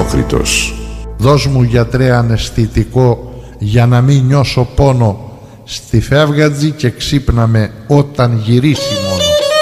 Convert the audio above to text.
Θεόκριτος. Δώσ' μου, γιατρέ, αναισθητικό για να μην νιώσω πόνο. Στη φεύγατζη και ξύπνα με όταν γυρίσει.